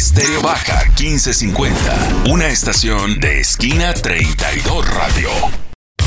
Estéreo Baja 1550, una estación de Esquina 32 Radio.